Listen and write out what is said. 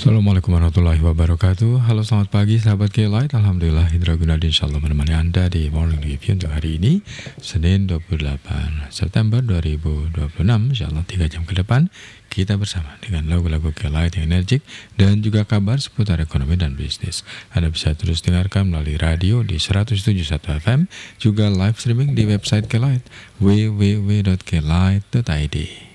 Assalamualaikum warahmatullahi wabarakatuh. Halo, selamat pagi sahabat K-Light. Alhamdulillah Indra Gunadi insyaallah menemani Anda di Morning Review untuk hari ini Senin 28 September 2026. Insyaallah 3 jam ke depan kita bersama dengan lagu-lagu K-Light yang energik dan juga kabar seputar ekonomi dan bisnis. Anda bisa terus dengarkan melalui radio di 107.1 FM, juga live streaming di website K-Light www.klight.id.